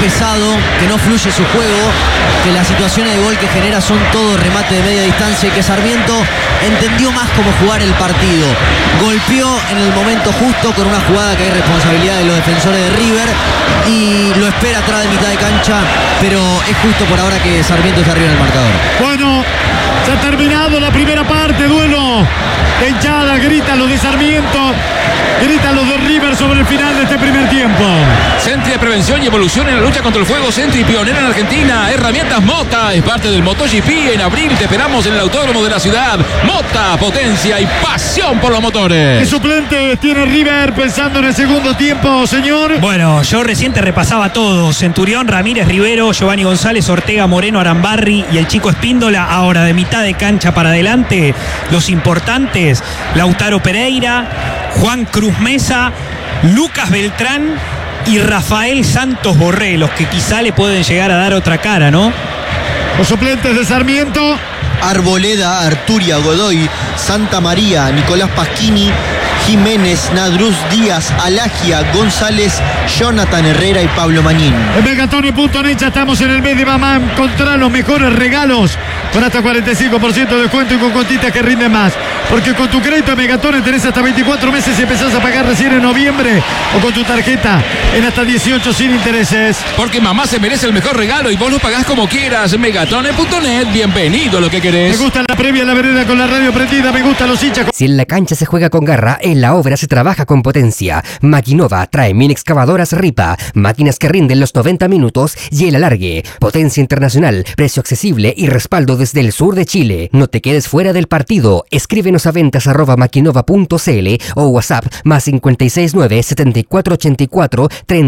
pesado, que no fluye su juego, que las situaciones de gol que genera son todo remate de media distancia y que Sarmiento entendió más cómo jugar el partido. Golpeó en el momento justo con una jugada que hay responsabilidad de los defensores de River y lo espera atrás de mitad de cancha, pero es justo por ahora que Sarmiento está arriba en el marcador. Bueno, se ha terminado la primera parte, duelo de hinchada, gritan los de Sarmiento, gritan los de River sobre el final de este primer tiempo. Sentry de prevención y evolución en la lucha contra el fuego. Sentry pionera en Argentina. Herramientas Mota es parte del MotoGP. En abril te esperamos en el autódromo de la ciudad. Mota, potencia y pasión por los motores. ¿Qué suplentes tiene River pensando en el segundo tiempo, señor? Bueno, yo recién te repasaba todo. Centurión, Ramírez, Rivero, Giovanni González, Ortega, Moreno, Arambarri y el chico Espíndola. Ahora de mitad de cancha para adelante, los importantes: Lautaro Pereira, Juan Cruz Mesa, Lucas Beltrán y Rafael Santos Borré, los que quizá le pueden llegar a dar otra cara, ¿no? Los suplentes de Sarmiento: Arboleda, Arturia, Godoy, Santa María, Nicolás Pasquini, Jiménez, Nadruz Díaz, Alagia, González, Jonathan Herrera y Pablo Mañín. En Megatone.net ya estamos en el mes de mamá. Encontrar los mejores regalos con hasta 45% de descuento y con cuotitas que rinden más. Porque con tu crédito en Megatone tenés hasta 24 meses y empezás a pagar recién en noviembre, o con tu tarjeta en hasta 18 sin intereses. Porque mamá se merece el mejor regalo y vos lo pagás como quieras. Megatone.net, bienvenido a lo que querés. Me gusta la previa, la vereda con la radio prendida. Me gustan los hinchas. Si en la cancha se juega con garra, en la obra se trabaja con potencia. Maquinova trae mini excavadoras Ripa, máquinas que rinden los 90 minutos y el alargue. Potencia internacional, precio accesible y respaldo desde el sur de Chile. No te quedes fuera del partido. Escríbenos a ventas@maquinova.cl o WhatsApp +569 7484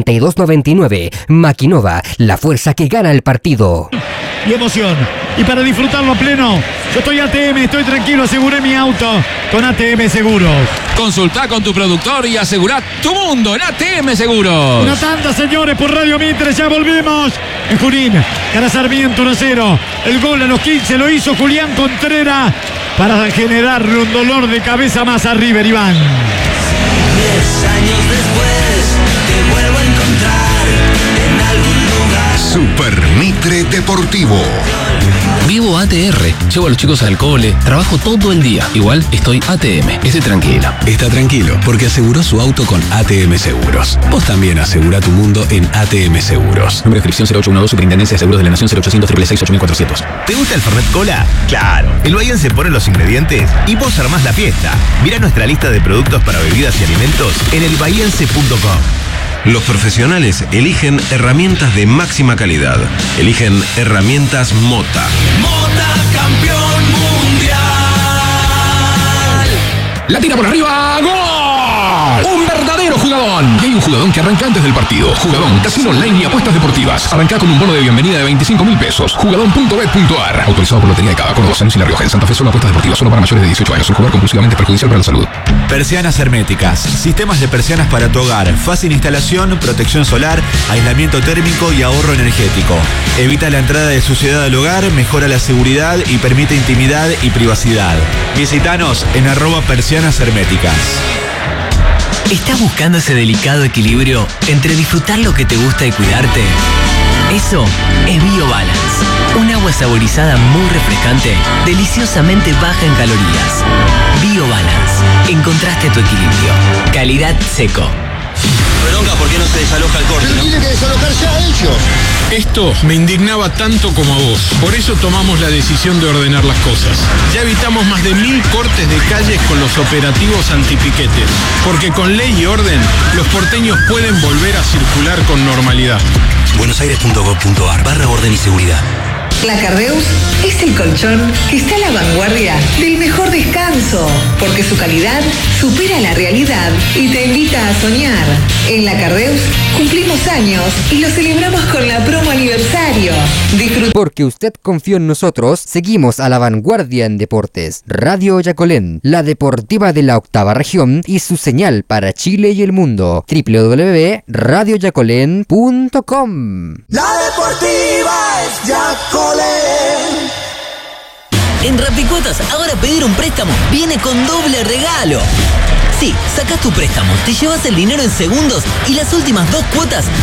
3299. Maquinova, la fuerza que gana el partido. Y emoción. Y para disfrutarlo a pleno, yo estoy ATM, estoy tranquilo, aseguré mi auto con ATM Seguros. Consultá con tu productor y asegurá tu mundo en ATM Seguros. Una tanda, señores, por Radio Mitre, ya volvimos. En Junín, gana Sarmiento 1-0. El gol a los 15 lo hizo Julián Contreras para generarle un dolor de cabeza más a River, Iván. 10 años después te vuelvo a encontrar en algún lugar. Super Mitre Deportivo. Vivo ATR, llevo a los chicos al cole, trabajo todo el día. Igual estoy ATM, estoy tranquilo. Está tranquilo, porque aseguró su auto con ATM Seguros. Vos también asegurá tu mundo en ATM Seguros. Número de inscripción 0812, Superintendencia de Seguros de la Nación, 0800 666 8400. ¿Te gusta el Fernet Cola? Claro. El Bahían se pone los ingredientes y vos armás la fiesta. Mira nuestra lista de productos para bebidas y alimentos en elbahiense.com. Los profesionales eligen herramientas de máxima calidad. Eligen herramientas Mota. Mota, campeón mundial. La tira por arriba, ¡gol! Un verdadero jugadón. Y hay un jugadón que arranca antes del partido. Jugadón, casino online y apuestas deportivas. Arranca con un bono de bienvenida de 25.000 pesos. Jugadón.bet.ar. Autorizado por Lotería de Cava, con 2 años y La Rioja. En Santa Fe solo apuestas deportivas, solo para mayores de 18 años. El jugar compulsivamente es perjudicial para la salud. Persianas herméticas. Sistemas de persianas para tu hogar. Fácil instalación, protección solar, aislamiento térmico y ahorro energético. Evita la entrada de suciedad al hogar, mejora la seguridad y permite intimidad y privacidad. Visítanos en @persianas herméticas. ¿Estás buscando ese delicado equilibrio entre disfrutar lo que te gusta y cuidarte? Eso es BioBalance, un agua saborizada muy refrescante, deliciosamente baja en calorías. BioBalance, encontraste tu equilibrio. Calidad seco. Bronca, ¿por qué no se desaloja el corte? Pero tiene que desalojarse a ellos. Esto me indignaba tanto como a vos. Por eso tomamos la decisión de ordenar las cosas. Ya evitamos más de 1000 cortes de calles con los operativos antipiquetes. Porque con ley y orden, los porteños pueden volver a circular con normalidad. buenosaires.gov.ar/orden y seguridad. La Cardeus es el colchón que está a la vanguardia del mejor descanso, porque su calidad supera la realidad y te invita a soñar. En La Cardeus cumplimos años y lo celebramos con la promo aniversario. Porque usted confió en nosotros, seguimos a la vanguardia en deportes. Radio Yacolén, la deportiva de la 8ª región y su señal para Chile y el mundo. www.radioyacolén.com. La deportiva es Yacolén. En Rapicuotas, ahora pedir un préstamo viene con doble regalo. Sí, sacás tu préstamo, te llevas el dinero en segundos y las últimas 2 cuotas